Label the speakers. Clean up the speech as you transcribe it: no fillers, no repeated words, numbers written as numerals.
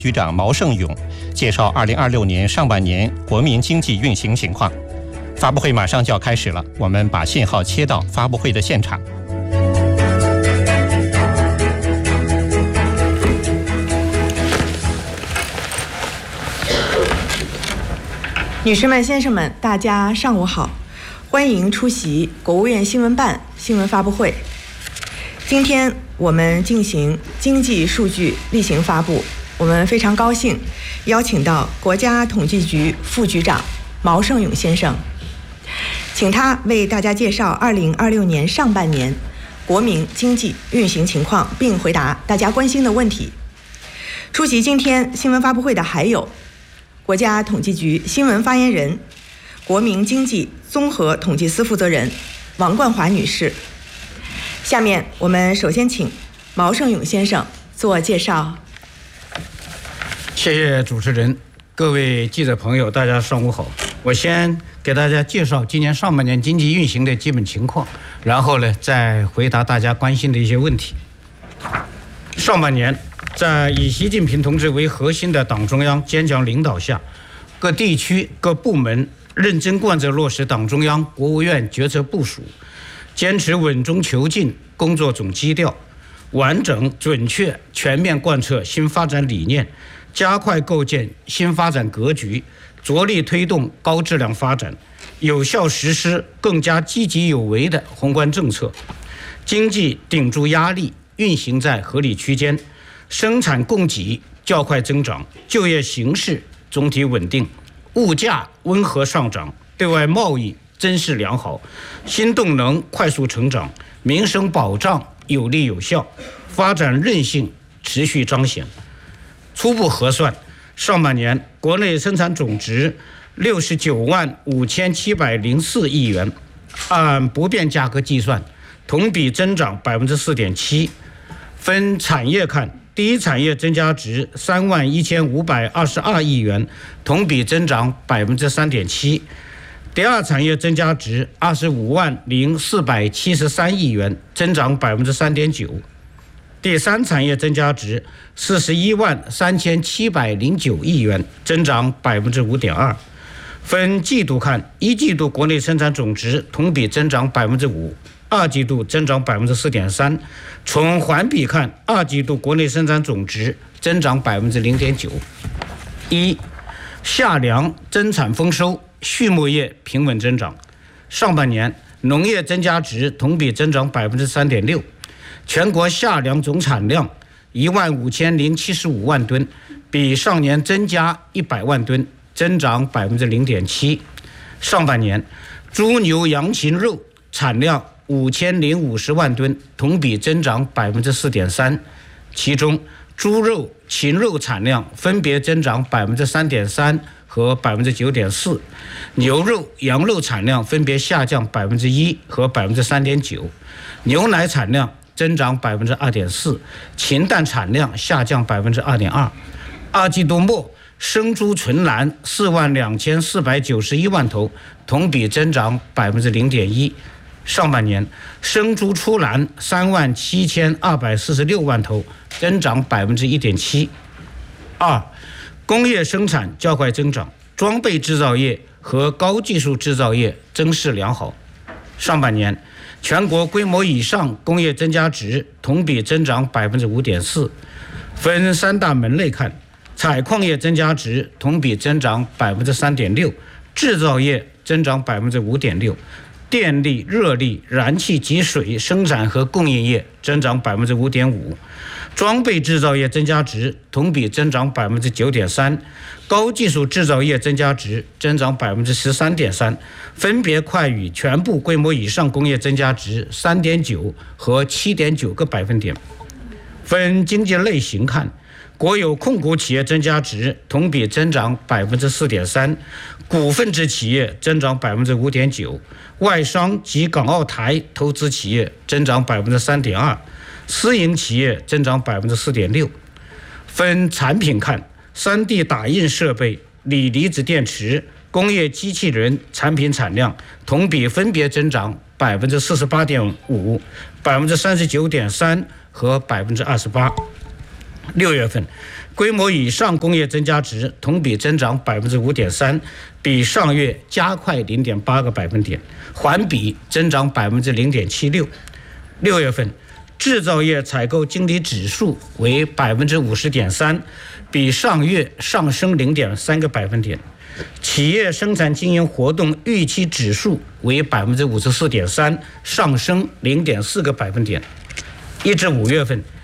Speaker 1: 局长毛盛勇介绍2026年上半年国民经济运行情况。发布会马上就要开始了，我们把信号切到发布会的现场。
Speaker 2: 女士们、先生们，大家上午好，欢迎出席国务院新闻办新闻发布会。今天我们进行经济数据例行发布，我们非常高兴邀请到国家统计局副局长毛盛勇先生，请他为大家介绍2026年上半年国民经济运行情况，并回答大家关心的问题。出席今天新闻发布会的还有国家统计局新闻发言人、国民经济综合统计司负责人王冠华女士。下面我们首先请毛盛勇先生做介绍。
Speaker 3: 谢谢主持人，各位记者朋友，大家上午好。我先给大家介绍今年上半年经济运行的基本情况，然后呢再回答大家关心的一些问题。上半年，在以习近平同志为核心的党中央坚强领导下，各地区各部门认真贯彻落实党中央、国务院决策部署，坚持稳中求进工作总基调，完整、准确、全面贯彻新发展理念，加快构建新发展格局，着力推动高质量发展，有效实施更加积极有为的宏观政策，经济顶住压力，运行在合理区间，生产供给较快增长，就业形势总体稳定，物价温和上涨，对外贸易增势良好，新动能快速成长，民生保障有力有效，发展韧性持续彰显。初步核算，上半年国内生产总值695704亿元，按不变价格计算，同比增长4.7%。分产业看，第一产业增加值31522亿元，同比增长3.7%；第二产业增加值250473亿元，增长3.9%；第三产业增加值413709亿元，增长5.2%。分季度看，一季度国内生产总值同比增长5%，二季度增长4.3%。从环比看，二季度国内生产总值增长0.9%。一、夏粮增产丰收，畜牧业平稳增长。上半年农业增加值同比增长3.6%，全国夏粮总产量15075万吨，比上年增加100万吨，增长0.7%。上半年猪牛羊禽肉产量5050万吨，同比增长4.3%，其中猪肉、禽肉产量分别增长3.3%和9.4%，牛肉、羊肉产量分别下降1%和3.9%，牛奶产量增长2.4%，禽蛋产量下降2.2%。二季度末，生猪存栏42491万头，同比增长0.1%。上半年生猪出栏37246万头，增长1.7%。二、工业生产较快增长，装备制造业和高技术制造业增势良好。上半年全国规模以上工业增加值同比增长5.4%。分三大门类看，采矿业增加值同比增长3.6%，制造业增长5.6%，电力、热力、燃气及水生产和供应业增长5.5%，装备制造业增加值同比增长9.3%，高技术制造业增加值增长13.3%，分别快于全部规模以上工业增加值3.9和7.9个百分点。分经济类型看，国有控股企业增加值同比增长4.3%，股份制企业增长5.9%，外商及港澳台投资企业增长3.2%，私营企业增长4.6%。分产品看，3D 打印设备、锂离子电池、工业机器人产品产量同比分别增长48.5%、39.3%和28%。6月份， 规模以上工业增加值同比增长5.3%，比上月加快0.8个百分点，环比增长0.76%。6月份，制造业采购经理指数为50.3%，比上月上升0.3个百分点。企业生产经营活动预期指数为54.3%，上升0.4个百分点。1至5月份，